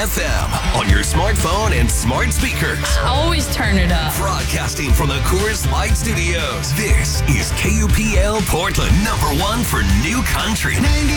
FM on your smartphone and smart speakers. Always turn it up. Broadcasting from the Coors Light Studios. This is KUPL Portland, #1 for New Country. 98.